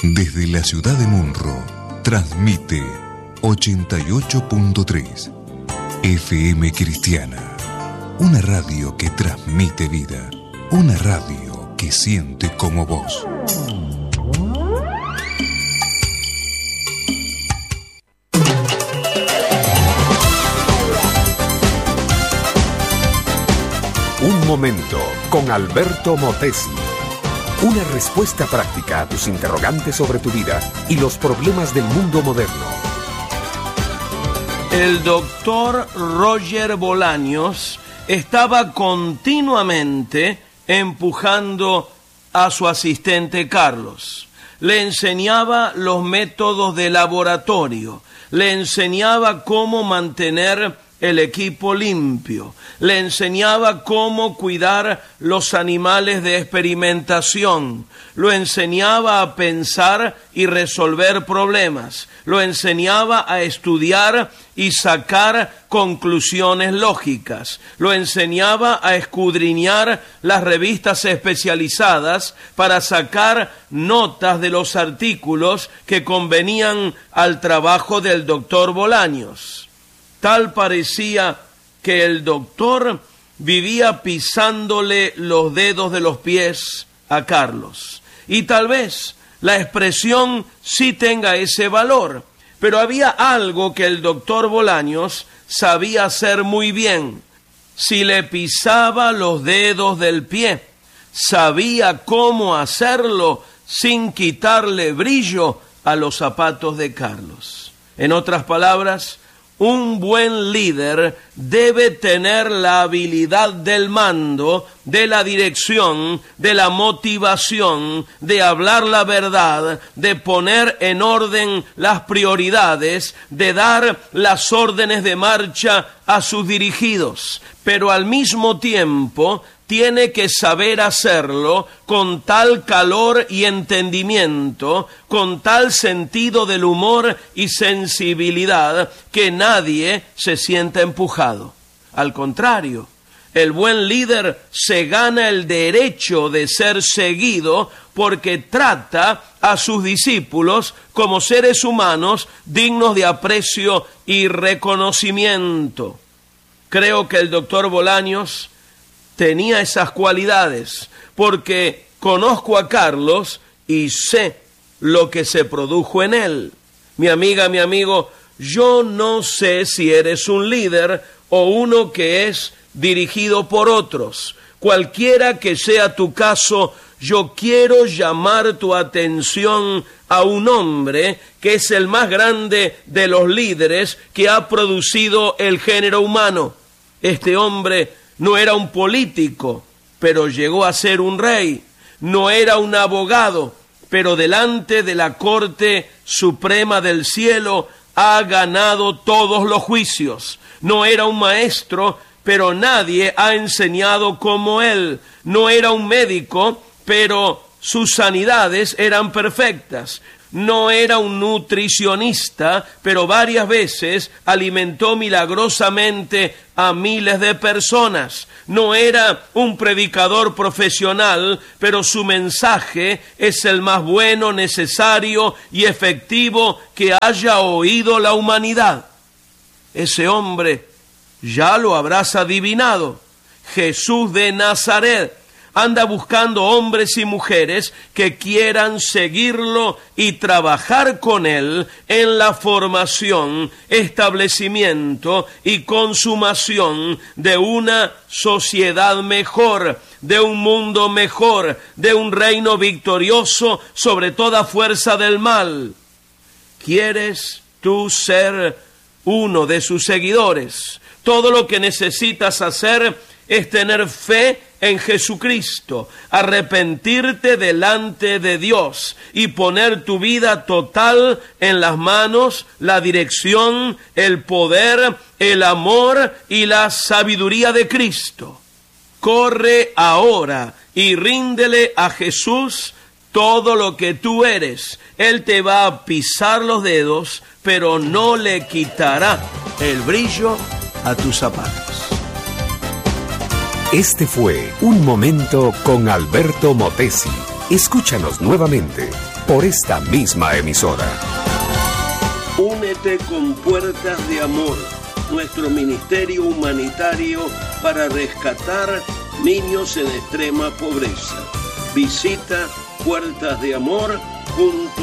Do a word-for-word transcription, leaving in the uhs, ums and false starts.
Desde la ciudad de Munro, transmite ochenta y ocho punto tres F M Cristiana. Una radio que transmite vida. Una radio que siente como vos. Un momento con Alberto Motesi. Una respuesta práctica a tus interrogantes sobre tu vida y los problemas del mundo moderno. El doctor Roger Bolaños estaba continuamente empujando a su asistente Carlos. Le enseñaba los métodos de laboratorio, le enseñaba cómo mantener el equipo limpio, le enseñaba cómo cuidar los animales de experimentación, lo enseñaba a pensar y resolver problemas, lo enseñaba a estudiar y sacar conclusiones lógicas, lo enseñaba a escudriñar las revistas especializadas para sacar notas de los artículos que convenían al trabajo del doctor Bolaños. Tal parecía que el doctor vivía pisándole los dedos de los pies a Carlos. Y tal vez la expresión sí tenga ese valor, pero había algo que el doctor Bolaños sabía hacer muy bien. Si le pisaba los dedos del pie, sabía cómo hacerlo sin quitarle brillo a los zapatos de Carlos. En otras palabras, un buen líder debe tener la habilidad del mando, de la dirección, de la motivación, de hablar la verdad, de poner en orden las prioridades, de dar las órdenes de marcha a sus dirigidos, pero al mismo tiempo tiene que saber hacerlo con tal calor y entendimiento, con tal sentido del humor y sensibilidad, que nadie se sienta empujado. Al contrario, el buen líder se gana el derecho de ser seguido porque trata a sus discípulos como seres humanos dignos de aprecio y reconocimiento. Creo que el doctor Bolaños tenía esas cualidades, porque conozco a Carlos y sé lo que se produjo en él. Mi amiga, mi amigo, yo no sé si eres un líder o uno que es dirigido por otros. Cualquiera que sea tu caso, yo quiero llamar tu atención a un hombre que es el más grande de los líderes que ha producido el género humano. Este hombre no era un político, pero llegó a ser un rey. No era un abogado, pero delante de la Corte Suprema del Cielo ha ganado todos los juicios. No era un maestro, pero nadie ha enseñado como él. No era un médico, pero sus sanidades eran perfectas. No era un nutricionista, pero varias veces alimentó milagrosamente a miles de personas. No era un predicador profesional, pero su mensaje es el más bueno, necesario y efectivo que haya oído la humanidad. Ese hombre, ya lo habrás adivinado, Jesús de Nazaret. Anda buscando hombres y mujeres que quieran seguirlo y trabajar con él en la formación, establecimiento y consumación de una sociedad mejor, de un mundo mejor, de un reino victorioso sobre toda fuerza del mal. ¿Quieres tú ser uno de sus seguidores? Todo lo que necesitas hacer es tener fe en Jesucristo, arrepentirte delante de Dios y poner tu vida total en las manos, la dirección, el poder, el amor y la sabiduría de Cristo. Corre ahora y ríndele a Jesús todo lo que tú eres. Él te va a pisar los dedos, pero no le quitará el brillo a tus zapatos. Este fue Un Momento con Alberto Motesi. Escúchanos nuevamente por esta misma emisora. Únete con Puertas de Amor, nuestro ministerio humanitario para rescatar niños en extrema pobreza. Visita puertas de amor punto